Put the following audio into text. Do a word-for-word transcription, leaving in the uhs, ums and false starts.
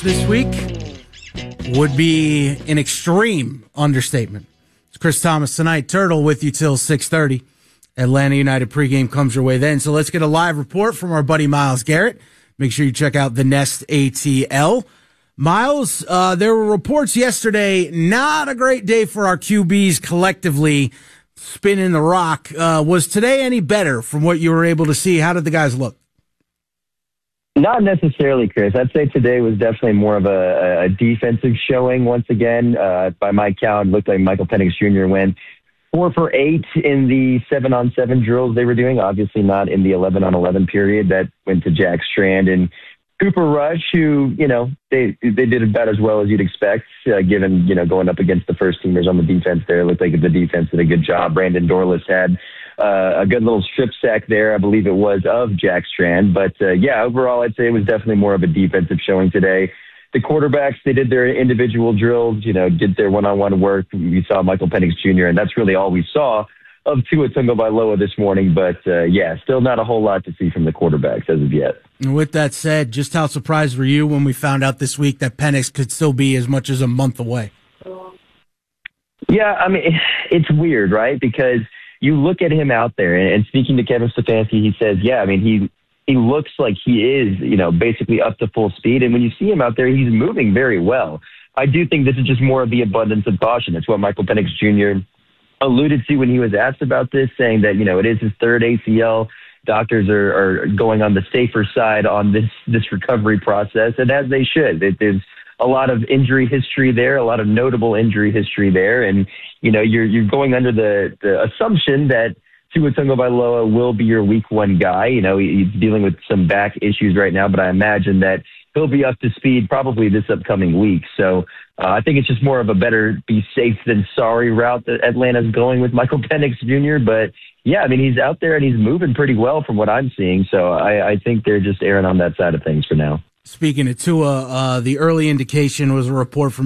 this week would be an extreme understatement. It's Chris Thomas tonight, Turtle with you till six thirty. Atlanta United pregame comes your way then. So let's get a live report from our buddy Myles Garrett. Make sure you check out the Nest A T L. Myles, uh, there were reports yesterday, not a great day for our Q Bs collectively spinning the rock. Uh, was today any better from what you were able to see? How did the guys look? Not necessarily, Chris. I'd say today was definitely more of a, a defensive showing once again. Uh, by my count, it looked like Michael Penix Junior went four for eight in the seven-on-seven drills they were doing, obviously not in the eleven-on-eleven period. That went to Jack Strand and Cooper Rush, who, you know, they they did about as well as you'd expect, uh, given, you know, going up against the first-teamers on the defense there. It looked like the defense did a good job. Brandon Dorlus had Uh, a good little strip sack there, I believe it was, of Jack Strand. But, uh, yeah, overall, I'd say it was definitely more of a defensive showing today. The quarterbacks, they did their individual drills, you know, did their one-on-one work. We saw Michael Penix Junior, and that's really all we saw of Tua Tagovailoa this morning. But, uh, yeah, still not a whole lot to see from the quarterbacks as of yet. And with that said, just how surprised were you when we found out this week that Penix could still be as much as a month away? Yeah, I mean, it's weird, right? Because you look at him out there, and speaking to Kevin Stefanski, he says, yeah, I mean, he he looks like he is, you know, basically up to full speed. And when you see him out there, he's moving very well. I do think this is just more of the abundance of caution. It's what Michael Penix Junior alluded to when he was asked about this, saying that, you know, it is his third A C L. Doctors are, are going on the safer side on this, this recovery process, and as they should. It, there's a lot of injury history there, a lot of notable injury history there. And, you know, you're you're going under the, the assumption that Tua Tagovailoa will be your week one guy. You know, he's dealing with some back issues right now, but I imagine that he'll be up to speed probably this upcoming week. So uh, I think it's just more of a better be safe than sorry route that Atlanta's going with Michael Penix Junior But, yeah, I mean, he's out there and he's moving pretty well from what I'm seeing. So I, I think they're just erring on that side of things for now. Speaking of Tua, uh, the early indication was a report from